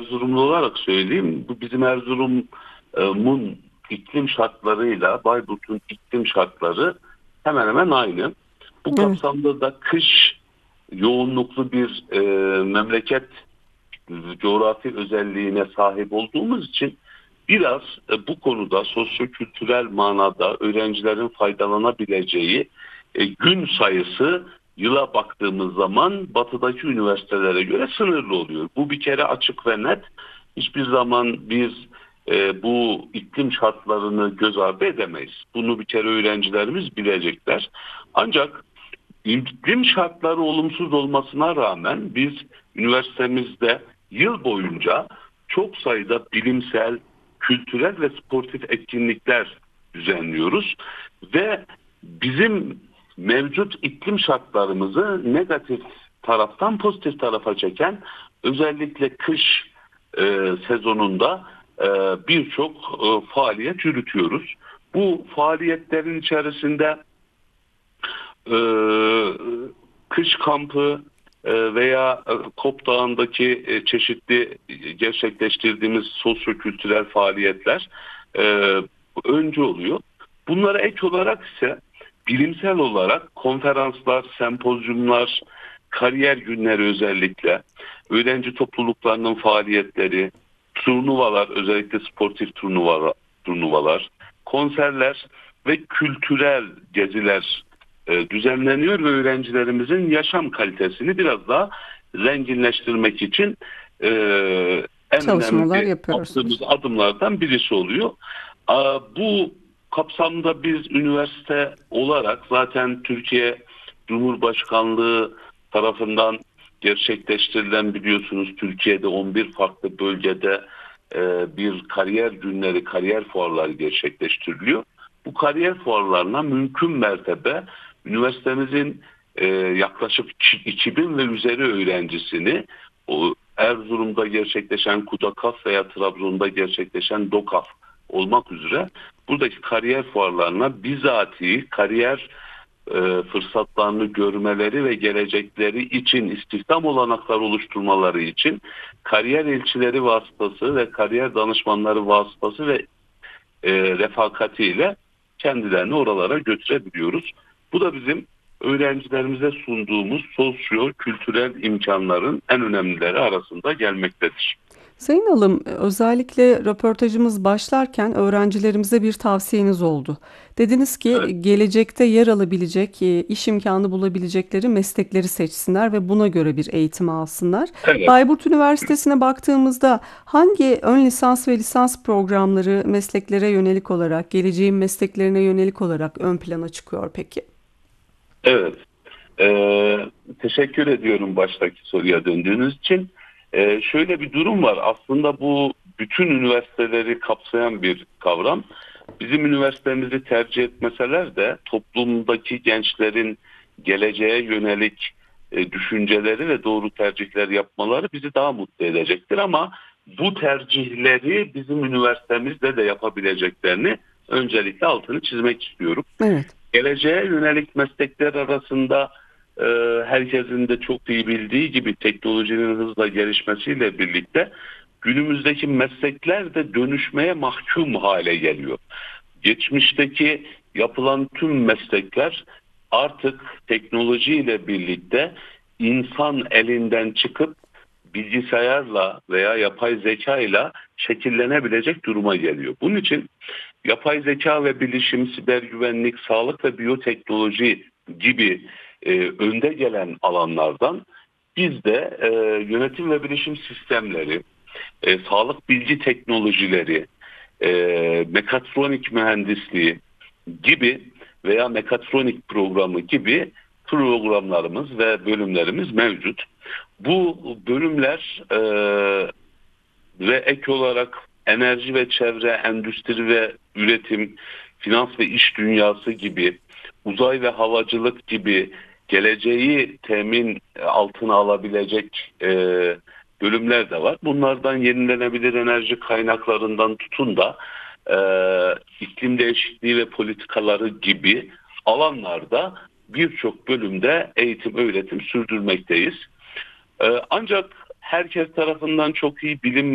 Erzurumlu olarak söyleyeyim. Bu bizim Erzurum'un iklim şartlarıyla Bayburt'un iklim şartları hemen hemen aynı. Bu Evet. kapsamda da kış yoğunluklu bir memleket coğrafi özelliğine sahip olduğumuz için biraz bu konuda sosyo-kültürel manada öğrencilerin faydalanabileceği gün sayısı yıla baktığımız zaman batıdaki üniversitelere göre sınırlı oluyor. Bu bir kere açık ve net. Hiçbir zaman biz bu iklim şartlarını göz ardı edemeyiz. Bunu bir kere öğrencilerimiz bilecekler. Ancak İklim şartları olumsuz olmasına rağmen biz üniversitemizde yıl boyunca çok sayıda bilimsel, kültürel ve sportif etkinlikler düzenliyoruz ve bizim mevcut iklim şartlarımızı negatif taraftan pozitif tarafa çeken özellikle kış sezonunda birçok faaliyet yürütüyoruz. Bu faaliyetlerin içerisinde e, kış kampı veya Kop Dağı'ndaki çeşitli gerçekleştirdiğimiz sosyo-kültürel faaliyetler e, öncü oluyor. Bunlara ek olarak ise bilimsel olarak konferanslar, sempozyumlar, kariyer günleri özellikle, öğrenci topluluklarının faaliyetleri, turnuvalar, özellikle sportif turnuvalar, konserler ve kültürel geziler düzenleniyor ve öğrencilerimizin yaşam kalitesini biraz daha zenginleştirmek için e, en Çalışmalar önemli attığımız yapıyorsunuz. adımlardan birisi oluyor. Bu kapsamda biz üniversite olarak zaten Türkiye Cumhurbaşkanlığı tarafından gerçekleştirilen, biliyorsunuz, Türkiye'de 11 farklı bölgede bir kariyer günleri, kariyer fuarları gerçekleştiriliyor. Bu kariyer fuarlarına mümkün mertebe üniversitemizin yaklaşık 2000 ve üzeri öğrencisini Erzurum'da gerçekleşen KUDAKAF veya Trabzon'da gerçekleşen DOKAF olmak üzere buradaki kariyer fuarlarına bizatihi kariyer fırsatlarını görmeleri ve gelecekleri için istihdam olanakları oluşturmaları için kariyer elçileri vasıtası ve kariyer danışmanları vasıtası ve refakatiyle kendilerini oralara götürebiliyoruz. Bu da bizim öğrencilerimize sunduğumuz sosyo-kültürel imkanların en önemlileri arasında gelmektedir. Sayın Alım, özellikle röportajımız başlarken öğrencilerimize bir tavsiyeniz oldu. Dediniz Evet, ki gelecekte yer alabilecek, iş imkanı bulabilecekleri meslekleri seçsinler ve buna göre bir eğitim alsınlar. evet. Bayburt Üniversitesi'ne baktığımızda hangi ön lisans ve lisans programları mesleklere yönelik olarak, geleceğin mesleklerine yönelik olarak ön plana çıkıyor peki? Evet. Teşekkür ediyorum baştaki soruya döndüğünüz için. Şöyle bir durum var. Aslında bu bütün üniversiteleri kapsayan bir kavram. Bizim üniversitemizi tercih etmeseler de toplumdaki gençlerin geleceğe yönelik düşünceleri ve doğru tercihler yapmaları bizi daha mutlu edecektir. Ama bu tercihleri bizim üniversitemizde de yapabileceklerini öncelikle altını çizmek istiyorum. Evet. Geleceğe yönelik meslekler arasında e, herkesin de çok iyi bildiği gibi teknolojinin hızla gelişmesiyle birlikte günümüzdeki meslekler de dönüşmeye mahkum hale geliyor. Geçmişteki yapılan tüm meslekler artık teknolojiyle birlikte insan elinden çıkıp bilgisayarla veya yapay zeka ile şekillenebilecek duruma geliyor. Bunun için yapay zeka ve bilişim, siber güvenlik, sağlık ve biyoteknoloji gibi önde gelen alanlardan biz de yönetim ve bilişim sistemleri, sağlık bilgi teknolojileri, mekatronik mühendisliği gibi veya mekatronik programı gibi programlarımız ve bölümlerimiz mevcut. Bu bölümler ve ek olarak enerji ve çevre, endüstri ve üretim, finans ve iş dünyası gibi, uzay ve havacılık gibi geleceği temin altına alabilecek bölümler de var. Bunlardan yenilenebilir enerji kaynaklarından tutun da e, iklim değişikliği ve politikaları gibi alanlarda birçok bölümde eğitim öğretim sürdürmekteyiz. Ancak herkes tarafından çok iyi bilinmeyen